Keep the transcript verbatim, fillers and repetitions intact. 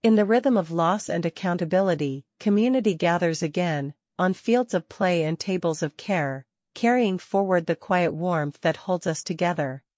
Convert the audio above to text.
In the rhythm of loss and accountability, community gathers again, on fields of play and tables of care, carrying forward the quiet warmth that holds us together.